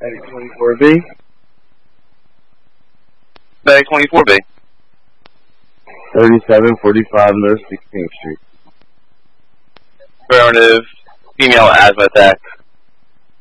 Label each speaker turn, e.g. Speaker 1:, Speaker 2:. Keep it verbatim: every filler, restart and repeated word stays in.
Speaker 1: Medic twenty-four B.
Speaker 2: Medic twenty-four B.
Speaker 1: thirty-seven forty-five North sixteenth Street.
Speaker 2: Affirmative. Female asthma attack.